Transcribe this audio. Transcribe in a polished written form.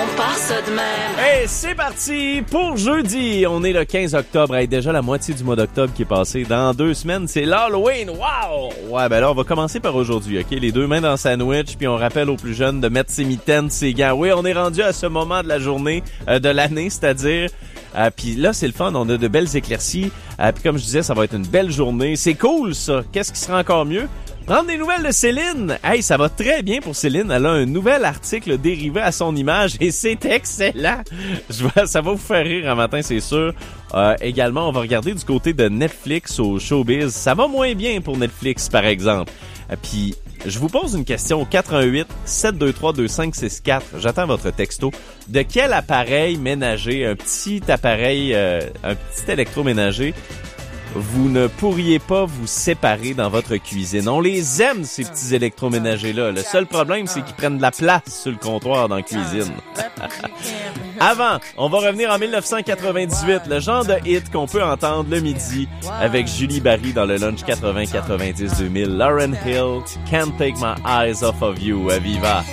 On part ça de même. Hey, c'est parti pour jeudi. On est le 15 octobre. Hey, déjà la moitié du mois d'octobre qui est passé. Dans 2 semaines, c'est l'Halloween. Wow! Ouais, ben là, on va commencer par aujourd'hui, OK? Les 2 mains dans le sandwich, puis on rappelle aux plus jeunes de mettre ses mitaines, ses gants. Oui, on est rendu à ce moment de la journée, de l'année, c'est-à-dire... puis là, c'est le fun. On a de belles éclaircies. Puis comme je disais, ça va être une belle journée. C'est cool, ça. Qu'est-ce qui sera encore mieux? Prendre des nouvelles de Céline. Hey, ça va très bien pour Céline. Elle a un nouvel article dérivé à son image et c'est excellent. Ça va vous faire rire un matin, c'est sûr. Également, on va regarder du côté de Netflix au showbiz. Ça va moins bien pour Netflix, par exemple. Puis, je vous pose une question au 418-723-2564. J'attends votre texto. De quel appareil ménager, un petit électroménager, vous ne pourriez pas vous séparer dans votre cuisine? On les aime, ces petits électroménagers-là. Le seul problème, c'est qu'ils prennent de la place sur le comptoir dans la cuisine. Avant, on va revenir en 1998, le genre de hit qu'on peut entendre le midi avec Julie Barry dans le lunch 80-90-2000. Lauryn Hill, Can't Take My Eyes Off of You, à Viva.